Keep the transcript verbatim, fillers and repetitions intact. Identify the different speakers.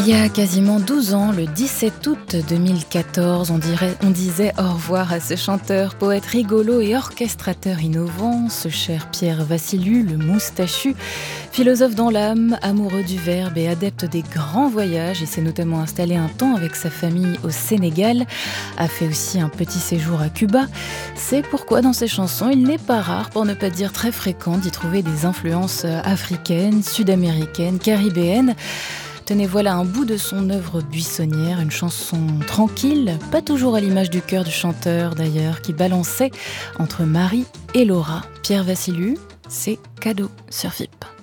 Speaker 1: y a quasiment douze ans, le dix-sept août deux mille quatorze, on, dirait, on disait au revoir à ce chanteur, poète rigolo et orchestrateur innovant, ce cher Pierre Vassiliou, le moustachu, philosophe dans l'âme, amoureux du verbe et adepte des grands voyages. Il s'est notamment installé un temps avec sa famille au Sénégal, a fait aussi un petit séjour à Cuba. C'est pourquoi dans ses chansons, il n'est pas rare, pour ne pas dire très fréquent, d'y trouver des influences africaines, sud-américaines, caribéennes. Tenez, voilà un bout de son œuvre buissonnière, une chanson tranquille, pas toujours à l'image du cœur du chanteur d'ailleurs, qui balançait entre Marie et Laura. Pierre Vassiliou, c'est cadeau sur F I P.